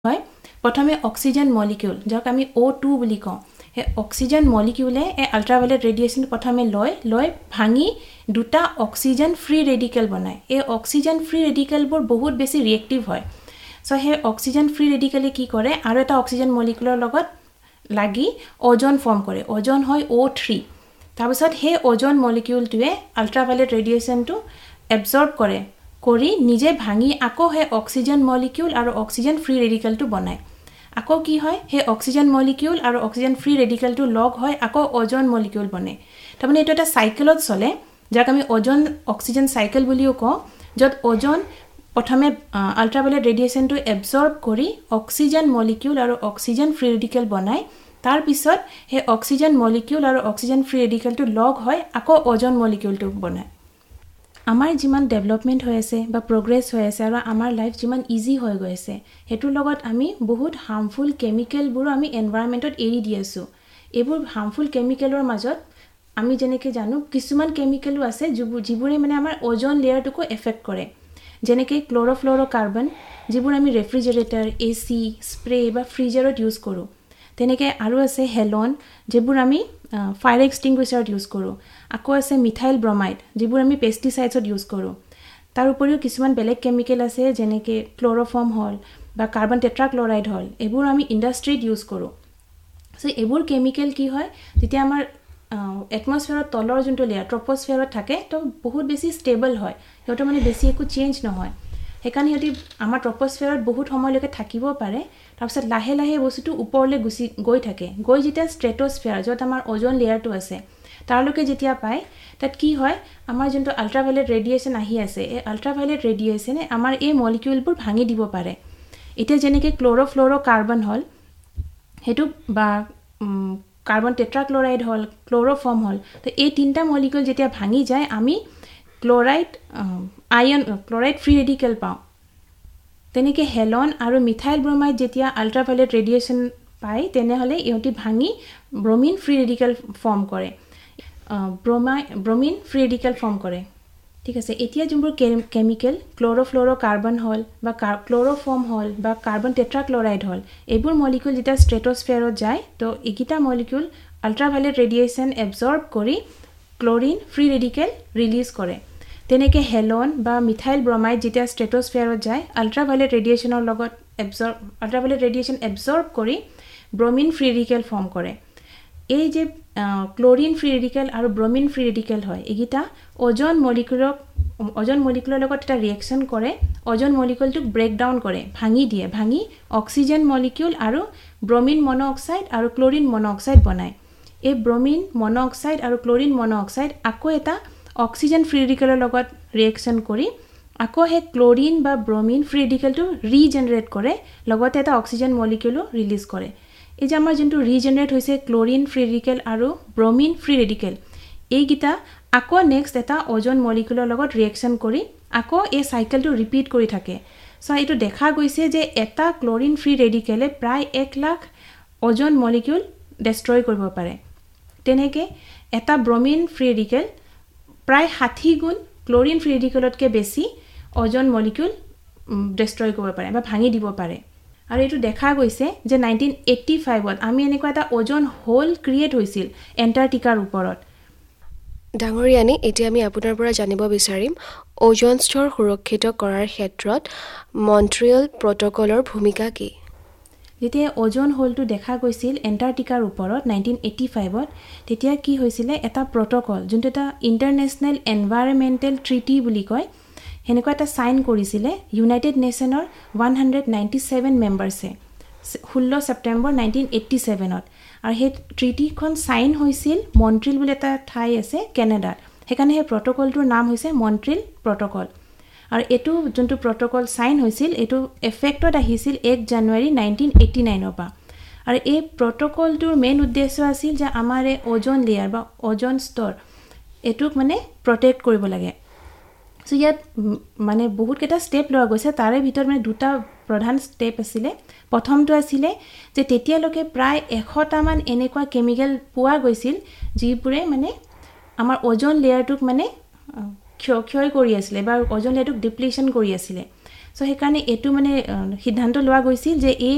হয় প্ৰথমে oxygen molecule যাক আমি O2 বুলি কওঁ এই অক্সিজেন মলিকিউলে এই আল্ট্ৰাভায়োলেট ৰেডিয়েশন প্ৰথমে লয় ভাঙি দুটা অক্সিজেন ফ্ৰী ৰেডিকেল বনায় এই অক্সিজেন ফ্ৰী ৰেডিকেলবোৰ বহুত বেছি ৰিএক্টিভ হয় সো হে অক্সিজেন ফ্ৰী ৰেডিকেলে কি কৰে আৰু এটা অক্সিজেন মলিকিউলৰ লগত লাগি ওজন ফৰ্ম কৰে ওজন হয় O3 তাৰপিছত হে ওজন মলিকিউলটোৱে আল্ট্ৰাভায়োলেট ৰেডিয়েশনটো এবজৰ্ব কৰে কৰি নিজে ভাঙি আকৌ হে অক্সিজেন মলিকিউল আৰু অক্সিজেন ফ্ৰী ৰেডিকেলটো বনায় আকৌ কি হয় হে অক্সিজেন মলিকিউল আৰু অক্সিজেন ফ্ৰী ৰেডিকেলটো লগ হয় আকৌ ওজন মলিকিউল বনে তাৰমানে এটা এটা সাইকেলত চলে যাক আমি ওজন অক্সিজেন সাইকেল বুলিও কওঁ যত ওজন প্ৰথমে আল্ট্ৰাভায়োলেট ৰেডিয়েশনটো এবজৰ্ব কৰি অক্সিজেন মলিকিউল আৰু অক্সিজেন ফ্ৰী ৰেডিকেল বনায় তাৰ পিছত হে অক্সিজেন মলিকিউল আৰু অক্সিজেন ফ্ৰী ৰেডিকেলটো লগ হয় আকৌ ওজন মলিকিউলটো বনায় আমাৰ যিমান ডেভেলপমেন্ট হৈ আছে বা প্ৰগ্ৰেছ হৈ আছে আৰু আমাৰ লাইফ যিমান ইজি হৈ গৈ আছে হেতুৰ লগত আমি বহুত হাৰ্মফুল কেমিকেলবোৰ আমি এনভায়ৰনমেন্টত এৰি দি আছো এইবোৰ হাৰ্মফুল কেমিকেলৰ মাজত আমি যেনেকৈ জানো কিছুমান কেমিকেলও আছে যিবোৰে মানে আমাৰ ওজন লেয়াৰটোকো এফেক্ট কৰে যেনেকৈ ক্লোৰোফ্লোৰোকাৰ্বন যিবোৰ আমি ৰেফ্ৰিজাৰেটৰ এসি স্প্ৰে বা ফ্ৰিজাৰত ইউজ কৰো তেনেকৈ আৰু আছে হেলন যিবোৰ আমি ফায়াৰ এক্সটিংগুইশাৰত ইউজ কৰো আকৌ আছে মিথাইল ব্ৰমাইড যিবোৰ আমি পেষ্টিসাইডছত ইউজ কৰো তাৰ উপৰিও কিছুমান বেলেগ কেমিকেল আছে যেনেকৈ ক্লোৰোফৰ্ম হল বা কাৰ্বন টেট্ৰাক্লোৰাইড হল এইবোৰ আমি ইন্ডাষ্ট্ৰিত ইউজ কৰো সো এইবোৰ কেমিকেল কি হয় যেতিয়া আমাৰ এটমস্ফিয়াৰৰ তলৰ যোনটো লেয়াৰ ট্ৰপোস্ফিয়াৰত থাকে তো বহুত বেছি ষ্টেবল হয় হেটো মানে বেছি একো চেঞ্জ নহয় হেকাৰণে হেতি আমাৰ ট্ৰপোস্ফিয়াৰত বহুত সময়লৈকে থাকিব পাৰে তাৰপিছত লাহে লাহে বস্তুটো ওপৰলৈ গৈ থাকে গৈ যেতিয়া ষ্ট্ৰেটোস্ফিয়াৰ যত আমাৰ ওজন লেয়াৰটো আছে তাৰলৈকে যেতিয়া পায় তাত কি হয় আমাৰ যোনটো আল্ট্ৰাভায়োলেট ৰেডিয়েশন আহি আছে এই আল্ট্ৰাভায়োলেট ৰেডিয়েশনে আমাৰ এই মলিকিউলবোৰ ভাঙি দিব পাৰে এতিয়া যেনেকৈ ক্লোৰোফ্লোৰোকাৰ্বন হল হেতু বা কাৰ্বন টেট্ৰাক্লোৰাইড হল ক্লোৰোফৰ্ম হল তো এই তিনটা মলিকিউল যেতিয়া ভাঙি যায় আমি ক্লোৰাইড ফ্ৰী ৰেডিকেল পাওঁ তেনেকৈ হেলন আৰু মিথাইল ব্ৰমাইড যেতিয়া আল্ট্ৰাভায়োলেট ৰেডিয়েশন পায় তেনেহলে ইহঁতি ভাঙি ব্ৰমিন ফ্ৰী ৰেডিকেল ফৰ্ম কৰে ব্ৰমিন ফ্ৰী ৰেডিকেল ফৰ্ম কৰে ঠিক আছে এতিয়া যোনবোৰ কেমিকেল ক্লোৰোফ্লোৰোকাৰ্বন হল বা ক্লোৰোফৰ্ম হল বা কাৰ্বন টেট্ৰাক্লোৰাইড হল এইবোৰ মলিকিউল যেতিয়া ষ্ট্ৰেটোস্ফিয়াৰত যায় তো এইকেইটা মলিকিউল আল্ট্ৰাভায়োলেট ৰেডিয়েশন এবজৰ্ব কৰি ক্লোৰিন ফ্ৰী ৰেডিকেল ৰিলিজ কৰে তেনেকৈ হেলন বা মিথাইল ব্ৰমাইড যেতিয়া ষ্ট্ৰেটোস্ফিয়াৰত যায় আল্ট্ৰাভায়োলেট ৰেডিয়েশনৰ লগত আল্ট্ৰাভায়োলেট ৰেডিয়েশন এবজৰ্ব কৰি ব্ৰমিন ফ্ৰী ৰেডিকেল ফৰ্ম কৰে এই যে ক্লোৰিন ফ্ৰী ৰেডিকেল আৰু ব্ৰমিন ফ্ৰী ৰেডিকেল হয় এইগিটা ওজন মলিকিউলৰ লগত এটা ৰিএকশন কৰে ওজন মলিকিউলটোক ব্ৰেক ডাউন কৰে ভাঙি অক্সিজেন মলিকিউল আৰু ব্ৰমিন মনোঅক্সাইড আৰু ক্লোৰিন মনোঅক্সাইড বনায় এই ব্ৰমিন মনোঅক্সাইড আৰু ক্লোৰিন মনোঅক্সাইড আকৌ এটা অক্সিজেন ফ্ৰী ৰেডিকেলৰ লগত ৰিএকশন কৰি আকৌ হে ক্লোৰিন বা ব্ৰমিন ফ্ৰী ৰেডিকেলটো ৰিজেনাৰেট কৰে লগতে এটা অক্সিজেন মলিকিউলো ৰিলিজ কৰে এই যে আমাৰ যোনটো ৰিজেনাৰেট হৈছে ক্লোৰিন ফ্ৰী ৰেডিকেল আৰু ব্ৰমিন ফ্ৰী ৰেডিকেল এইগিটা আকৌ নেক্সট এটা ওজন মলিকিউলৰ লগত ৰিএকশন কৰি আকৌ এই সাইকেলটো ৰিপিট কৰি থাকে সো এইটো দেখা গৈছে যে এটা ক্লোৰিন ফ্ৰী ৰেডিকেলে প্ৰায় 1 লাখ ওজন মলিকিউল ডেষ্ট্ৰয় কৰিব পাৰে তেনেকৈ এটা ব্ৰমিন ফ্ৰী ৰেডিকেল প্ৰায় 60 গুণ ক্লোৰিন ফ্ৰী ৰেডিকেলতকৈ বেছি ওজন মলিকিউল ডেষ্ট্ৰয় কৰিব পাৰে বা ভাঙি দিব পাৰে আৰু এইটো দেখা গৈছে যে 1985ত আমি এনেকুৱা এটা ওজন হোল ক্ৰিয়েট হৈছিল এণ্টাৰ্কটিকাৰ ওপৰত ডাঙৰীয়ানী এতিয়া আমি আপোনাৰ পৰা জানিব বিচাৰিম ওজন স্তৰ সুৰক্ষিত কৰাৰ ক্ষেত্ৰত মন্ট্ৰিয়েল প্ৰট'কলৰ ভূমিকা কি যেতিয়া ওজন হোলটো দেখা গৈছিল এণ্টাৰ্কটিকাৰ ওপৰত 1985ত তেতিয়া কি হৈছিলে এটা প্ৰট'কল যোনটো এটা ইণ্টাৰনেশ্যনেল এনভাইৰনমেণ্টেল ট্ৰিটি বুলি কয় হেনেকুৱা এটা সাইন কৰিছিলে ইউনাইটেড নেশ্যনৰ 197 মেম্বাৰছে 16 ছেপ্টেম্বৰ 1987ত আৰু সেই ট্ৰিটিখন সাইন হৈছিল মন্ট্ৰিল বুলি এটা ঠাই আছে কানাডাত হেকাৰণে সেই প্ৰট'কলটোৰ নাম হৈছে মন্ট্ৰিল প্ৰট'কল আৰু এটো যোনটো প্ৰট'কল সাইন হৈছিল এটো এফেক্টত আহিছিল 1 জানুৱাৰী 1989 পৰা আৰু এই প্ৰট'কলটোৰ মেইন উদ্দেশ্য আছিল যে আমাৰ ওজন লেয়াৰ বা ওজন স্তৰ এটোক মানে প্ৰটেক্ট কৰিব লাগে সো ইয়াত মানে বহুত কেইটা ষ্টেপ লোৱা গৈছে তাৰে ভিতৰত মানে দুটা প্ৰধান ষ্টেপ আছিলে প্ৰথমটো আছিলে যে তেতিয়ালৈকে প্ৰায় 100টা মান এনেকুৱা কেমিকেল পোৱা গৈছিল যিবোৰে মানে আমাৰ ওজন লেয়াৰটোক মানে ক্ষয় কৰি আছিলে বা ওজন লেয়াৰটোক ডিপ্লিশ্যন কৰি আছিলে সো হেকাৰণে এটো মানে সিদ্ধান্ত লোৱা গৈছিল যে এই